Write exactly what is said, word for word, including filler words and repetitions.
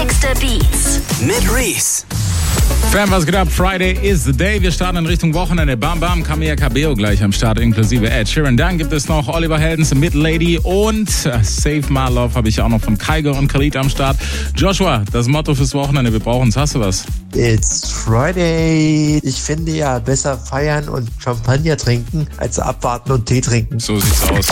Gangster Beats mit Reese. Fam, was geht ab? Friday is the day. Wir starten in Richtung Wochenende. Bam Bam, Camila Cabello gleich am Start, inklusive Ed Sheeran. Dann gibt es noch Oliver Heldens, Mid Lady und Save My Love habe ich auch noch von Kygo und Khalid am Start. Joshua, das Motto fürs Wochenende, wir brauchen es. Hast du was? It's Friday. Ich finde ja, besser feiern und Champagner trinken, als abwarten und Tee trinken. So sieht's aus.